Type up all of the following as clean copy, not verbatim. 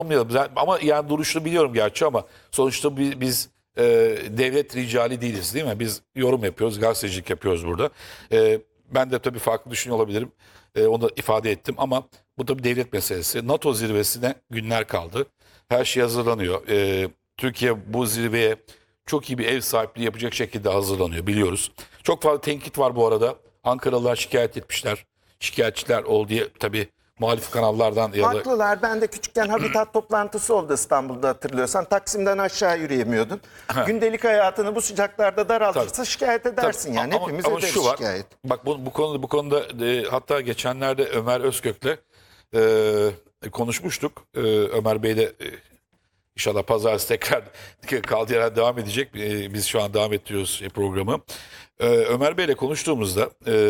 Ama yani duruşunu biliyorum gerçi ama sonuçta biz devlet ricali değiliz değil mi? Biz yorum yapıyoruz, gazetecilik yapıyoruz burada. Ben de tabii farklı düşünüyor olabilirim. Onu da ifade ettim ama bu tabii devlet meselesi. NATO zirvesine günler kaldı. Her şey hazırlanıyor. Türkiye bu zirveye çok iyi bir ev sahipliği yapacak şekilde hazırlanıyor biliyoruz. Çok fazla tenkit var bu arada. Ankaralılar şikayet etmişler. Şikayetçiler oldu diye tabii muhalif kanallardan ya da Haklılar. Ben de küçükken Habitat toplantısı oldu İstanbul'da, hatırlıyorsan. Taksim'den aşağı yürüyemiyordun. Gündelik hayatını bu sıcaklarda daraltırsa şikayet edersin yani. Hepimiz ama ederiz şu var. şikayet. Bak bu konuda hatta geçenlerde Ömer Özkök'le konuşmuştuk. Ömer Bey'le inşallah pazartesi tekrar kaldığı yerden devam edecek. Biz şu an devam ettiriyoruz programı. Ömer Bey'le konuştuğumuzda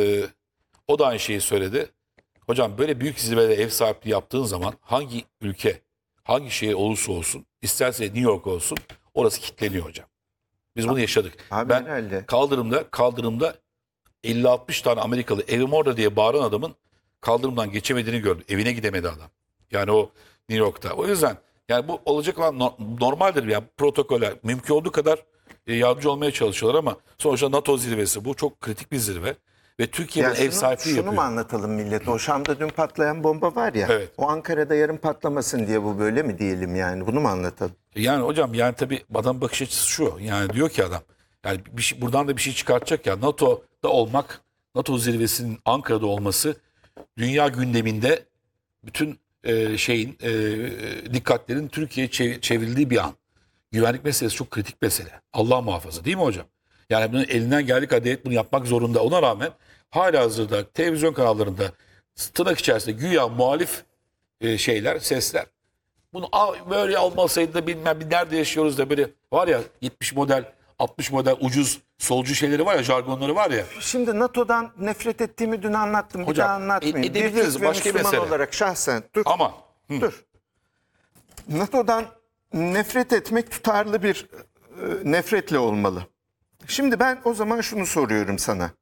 o da aynı şeyi söyledi. Hocam böyle büyük zirvelere ev sahipliği yaptığın zaman hangi ülke, hangi şehir olursa olsun, isterse New York olsun, orası kilitleniyor hocam. Biz bunu yaşadık. Abi Ben herhalde. kaldırımda 50-60 tane Amerikalı evim orada diye bağıran adamın kaldırımdan geçemediğini gördüm. Evine gidemedi adam. Yani o New York'ta. O yüzden yani bu olacak olan normaldir. Yani protokoller mümkün olduğu kadar yardımcı olmaya çalışıyorlar ama sonuçta NATO zirvesi bu. Çok kritik bir zirve. Ve Türkiye Ya ev sahipliği şunu yapıyor. mu anlatalım millete? O Şam'da dün patlayan bomba var ya. Evet. O Ankara'da yarın patlamasın diye bu böyle mi diyelim yani? Bunu mu anlatalım? Yani hocam yani tabii adam bakış açısı şu. Yani diyor ki adam yani buradan da bir şey çıkartacak ya NATO'da olmak, NATO zirvesinin Ankara'da olması dünya gündeminde bütün dikkatlerin Türkiye'ye çevrildiği bir an. Güvenlik meselesi çok kritik mesele. Allah muhafaza değil mi hocam? Yani bunun elinden geldiği kadar devlet bunu yapmak zorunda. Ona rağmen halihazırda televizyon kanallarında tırnak içerisinde güya muhalif sesler. Bunu böyle olmasaydı da bilmem bir nerede yaşıyoruz da böyle var ya 70 model 60 model ucuz solcu şeyleri var ya jargonları var ya. Şimdi NATO'dan nefret ettiğimi dün anlattım. Bir Hocam, daha anlatmayayım. edebiliriz, Türk ve başka Müslüman mesele. olarak şahsen. Ama Dur. NATO'dan nefret etmek tutarlı bir nefretle olmalı. Şimdi ben o zaman şunu soruyorum sana.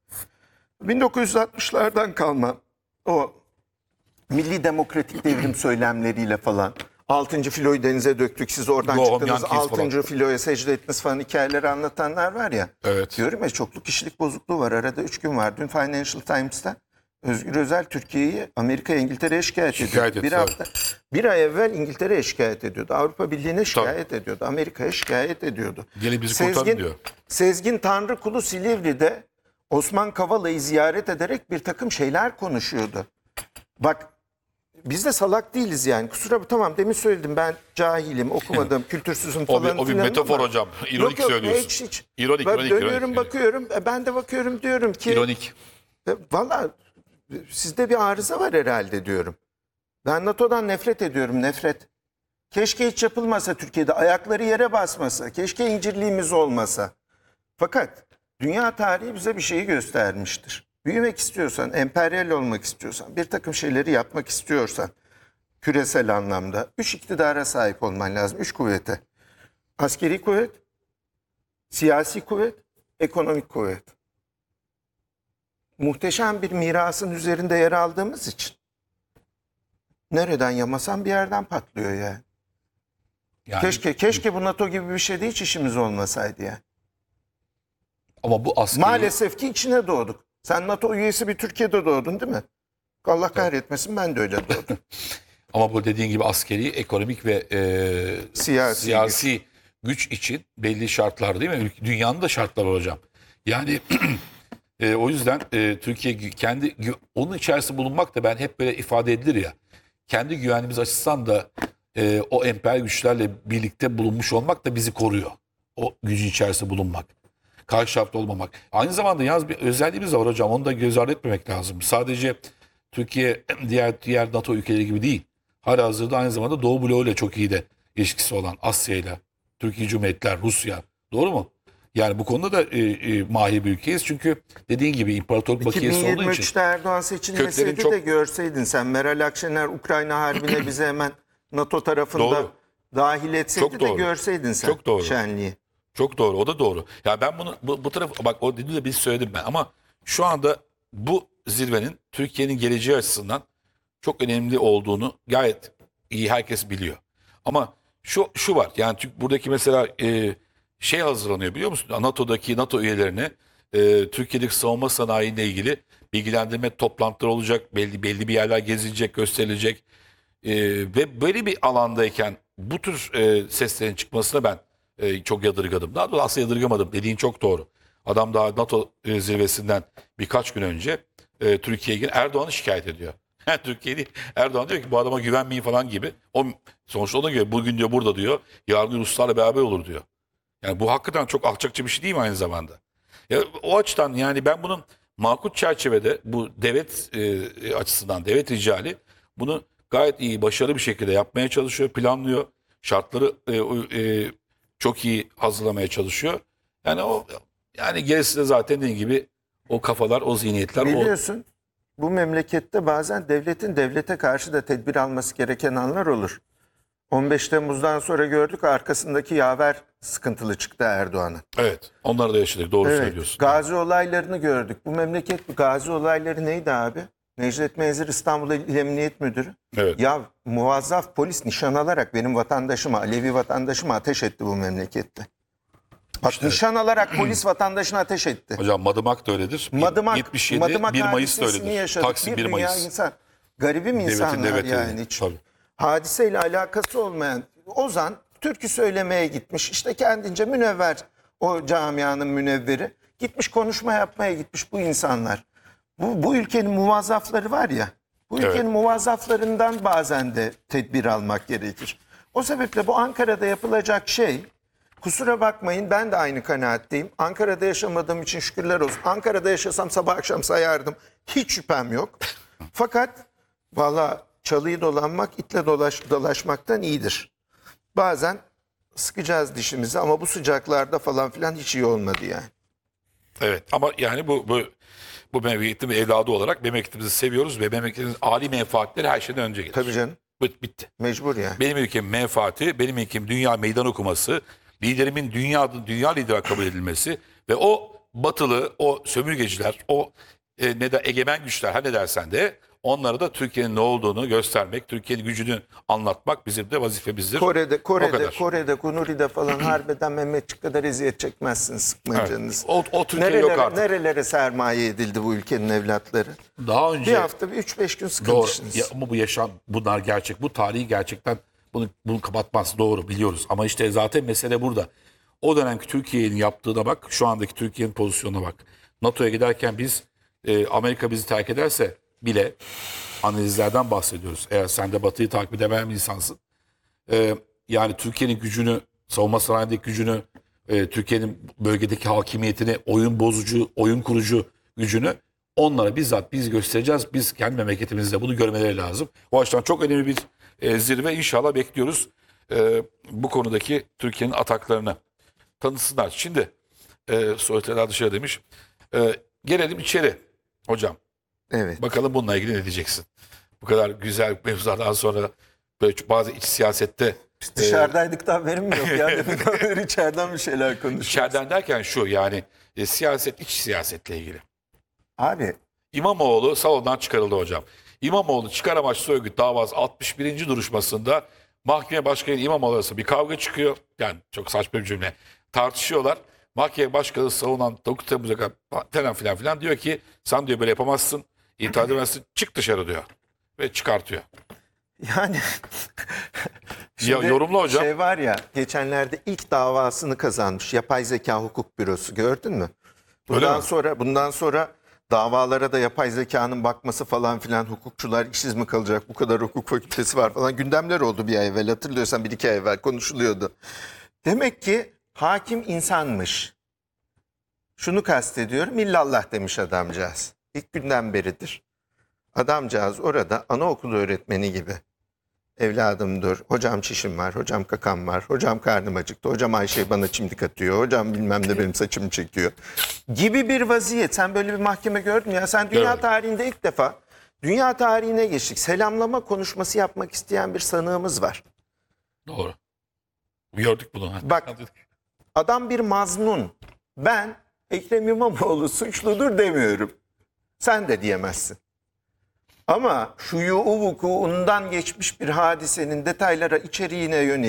1960'lardan kalma o milli demokratik devrim söylemleriyle falan 6. filoyu denize döktük, siz oradan Go home çıktınız, Yankees 6. falan. filoya secde ettiniz falan hikayeleri anlatanlar var ya. Evet. Diyorum ya, çoklu kişilik bozukluğu var. Arada 3 gün var. Dün Financial Times'ta Özgür Özel Türkiye'yi Amerika'ya, İngiltere'ye şikayet ediyordu. Bir hafta, bir ay evvel İngiltere'ye şikayet ediyordu. Avrupa Birliği'ne şikayet ediyordu. Amerika'ya şikayet ediyordu. gelin bizi kurtarın diyor. Sezgin Tanrıkulu Silivri'de Osman Kavala'yı ziyaret ederek bir takım şeyler konuşuyordu. Bak, biz de salak değiliz yani. Tamam, demin söyledim, ben cahilim, okumadım, kültürsüzüm falan. O bir filan metafor ama- hocam. İronik Yok, söylüyorsun. hiç. İronik, Ben ironik, dönüyorum, ironik. bakıyorum. Ben de bakıyorum, diyorum ki İronik. valla sizde bir arıza var herhalde diyorum. Ben NATO'dan nefret ediyorum, nefret. Keşke hiç yapılmasa Türkiye'de, ayakları yere basmasa, keşke incirliğimiz olmasa. Fakat dünya tarihi bize bir şeyi göstermiştir. Büyümek istiyorsan, emperyal olmak istiyorsan, bir takım şeyleri yapmak istiyorsan, küresel anlamda 3 iktidara sahip olman lazım, 3 kuvvete. Askeri kuvvet, siyasi kuvvet, ekonomik kuvvet. Muhteşem bir mirasın üzerinde yer aldığımız için nereden yamasan bir yerden patlıyor yani. Yani, Keşke bu NATO gibi bir şeyde hiç işimiz olmasaydı ya. ama bu askeri Maalesef ki içine doğduk. Sen NATO üyesi bir Türkiye'de doğdun değil mi? Allah kahretmesin, ben de öyle doğdum. ama bu dediğin gibi askeri, ekonomik ve siyasi güç için belli şartlar değil mi? Dünyanın da şartları var hocam. Yani o yüzden Türkiye onun içerisinde bulunmak da ben hep böyle ifade edilir ya. Kendi güvenliğimiz açısından da o emperyal güçlerle birlikte bulunmuş olmak da bizi koruyor. O gücün içerisinde bulunmak. Karşı tarafta olmamak. Aynı zamanda yalnız bir özelliğimiz de var hocam. Onu da göz ardı etmemek lazım. Sadece Türkiye diğer NATO ülkeleri gibi değil. Halihazırda aynı zamanda Doğu bloğu ile çok iyi de ilişkisi olan Asya ile Türkiye Cumhuriyetler, Rusya. Doğru mu? Yani bu konuda da mahir bir ülkeyiz. Çünkü dediğin gibi imparatorluk bakiyesi olduğu için. 2023'te Erdoğan seçilmeseydi köklerin de görseydin sen, Meral Akşener Ukrayna Harbi'ne bizi hemen NATO tarafında Doğru. dahil etseydi Çok de doğru. görseydin sen Çok doğru. şenliği. Çok doğru. O da doğru. Ya ben bunu bu taraf bak o dediğini de biz söyledim ben ama şu anda bu zirvenin Türkiye'nin geleceği açısından çok önemli olduğunu gayet iyi herkes biliyor. Ama şu var. Yani buradaki mesela şey hazırlanıyor biliyor musun? NATO üyelerine Türkiye'deki savunma sanayiyle ilgili bilgilendirme toplantıları olacak. Belli bir yerler gezilecek, gösterilecek. Ve böyle bir alandayken bu tür seslerin çıkmasına ben çok yadırgadım. Daha doğrusu aslında yadırgamadım. Dediğin çok doğru. Adam daha NATO zirvesinden birkaç gün önce Türkiye'ye Erdoğan'ı şikayet ediyor. Türkiye değil. Erdoğan diyor ki bu adama güvenmeyin falan gibi. Sonuçta ona göre bugün diyor burada diyor. Yarın Ruslarla beraber olur diyor. Yani bu hakikaten çok alçakça bir şey değil mi aynı zamanda? Ya, o açıdan yani ben bunun makul çerçevede bu devlet açısından devlet ricali bunu gayet iyi, başarılı bir şekilde yapmaya çalışıyor, planlıyor. Şartları çok iyi hazırlamaya çalışıyor. Yani gerisi de zaten dediğim gibi o kafalar, o zihniyetler. Biliyorsun bu memlekette bazen devletin devlete karşı da tedbir alması gereken anlar olur. 15 Temmuz'dan sonra gördük arkasındaki yaver sıkıntılı çıktı Erdoğan'ın. Evet, onları da yaşadık, doğru söylüyorsun. Gazi olaylarını gördük. Bu memleket gazi olayları neydi abi? Necdet Menzil İstanbul İl Emniyet Müdürü. Evet. Ya muvazzaf polis nişan alarak benim vatandaşıma, Alevi vatandaşıma ateş etti bu memlekette. Bak İşte, nişan alarak polis vatandaşına ateş etti. Hocam Madımak da öyledir. Madımak 1 Mayıs da öyledir. Yaşadık. Taksim 1 dünya Mayıs. insan. Garibim insanlar yani. Hiç. Tabii. Hadiseyle alakası olmayan Ozan türkü söylemeye gitmiş. İşte kendince münevver, o camianın münevveri. Gitmiş konuşma yapmaya gitmiş bu insanlar. Bu ülkenin muvazzafları var ya. Bu ülkenin muvazzaflarından bazen de tedbir almak gerekir. O sebeple bu Ankara'da yapılacak şey, kusura bakmayın ben de aynı kanaatteyim. Ankara'da yaşamadığım için şükürler olsun. Ankara'da yaşasam sabah akşam sayardım. Hiç şüphem yok. Fakat valla çalıyı dolanmak itle dolaşmaktan iyidir. Bazen sıkacağız dişimizi ama bu sıcaklarda falan filan hiç iyi olmadı yani. Evet ama yani bu memleketin evladı olarak memleketimizi seviyoruz ve memleketimizin âli menfaatleri her şeyden önce gelir. Tabii canım. Bitti. Mecbur yani. Benim ülkemin menfaati, benim ülkemin dünya meydan okuması, liderimin dünya lideri kabul edilmesi ve o batılı, o sömürgeciler, o egemen güçler her ne dersen de onlara da Türkiye'nin ne olduğunu göstermek, Türkiye'nin gücünü anlatmak bizim de vazifemizdir. Kore'de, Kunuri'de falan harbiden Mehmetçik kadar eziyet çekmezsiniz, sıkmayın canınızı. O Türkiye yok artık. Nerelere sermaye edildi bu ülkenin evlatları? Daha önce bir hafta 3-5 gün sıkılmışsınız. Ya, ama bu bunlar gerçek. Bu tarihi gerçekten bunu kapatmaz. Doğru biliyoruz. Ama işte zaten mesele burada. O dönemki Türkiye'nin yaptığına bak. Şu andaki Türkiye'nin pozisyonuna bak. NATO'ya giderken Amerika bizi terk ederse bile analizlerden bahsediyoruz. Eğer sen de Batı'yı takip edemeyen bir insansın. Yani Türkiye'nin gücünü, savunma sanayindeki gücünü, Türkiye'nin bölgedeki hakimiyetini, oyun kurucu gücünü onlara bizzat biz göstereceğiz. Biz kendi memleketimizde bunu görmeleri lazım. O açıdan çok önemli bir zirve. İnşallah bekliyoruz bu konudaki Türkiye'nin ataklarını tanısınlar. Şimdi soytarılar dışarı demiş. Gelelim içeri hocam. Evet. Bakalım bununla ilgili ne diyeceksin? Bu kadar güzel mevzulardan sonra böyle bazı iç siyasette... Dışarıdaydık da haberim mi yok ya? İçeriden bir şeyler konuşuyoruz. İçeriden derken şu yani iç siyasetle ilgili. Abi. İmamoğlu salondan çıkarıldı hocam. İmamoğlu çıkar amaçlı örgüt davası 61. duruşmasında mahkeme başkanı İmamoğlu arasında bir kavga çıkıyor. Yani çok saçma bir cümle. Tartışıyorlar. Mahkeme başkanı savunan 9 Temmuz'a kadar filan diyor ki sen diyor böyle yapamazsın. İtiraz edemezsin. Çık dışarı diyor. Ve çıkartıyor. Yani ya yorumla hocam. Şey var ya geçenlerde ilk davasını kazanmış Yapay Zeka Hukuk Bürosu gördün mü? Bundan sonra davalara da yapay zekanın bakması falan filan hukukçular işsiz mi kalacak? Bu kadar hukuk fakültesi var falan gündemler oldu bir ay evvel hatırlıyorsan 1-2 ay evvel konuşuluyordu. Demek ki hakim insanmış. Şunu kastediyorum illallah demiş adamcağız. İlk günden beridir. Adamcağız orada anaokulu öğretmeni gibi. Evladım dur, hocam çişim var, hocam kakam var, hocam karnım acıktı, hocam Ayşe bana çimdik atıyor, hocam bilmem ne benim saçımı çekiyor. Gibi bir vaziyet. Sen böyle bir mahkeme gördün mü ya? Sen dünya tarihinde ilk defa dünya tarihine geçtik. Selamlama konuşması yapmak isteyen bir sanığımız var. Doğru. Gördük bunu. Bak adam bir maznun. Ben Ekrem İmamoğlu suçludur demiyorum. Sen de diyemezsin. Ama şuyu vukuundan geçmiş bir hadisenin detaylara, içeriğine yönelik